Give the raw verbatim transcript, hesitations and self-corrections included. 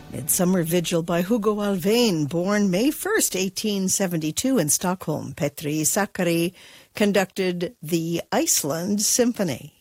Midsummer Vigil by Hugo Alfvén, born May first, eighteen seventy-two in Stockholm. Petri Sakari conducted the Iceland Symphony.